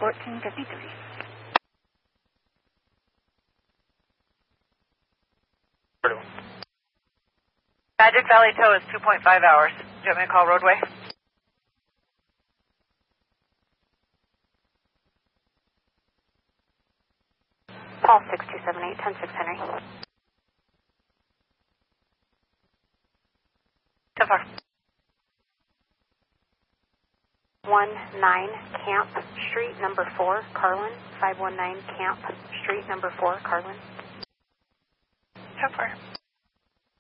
1453. Magic Valley tow is 2.5 hours. Do you want me to call roadway? Paul 6278, 106 Henry. So far. 19 Camp Street, number 4, Carlin. 519 Camp Street, number 4, Carlin. So far.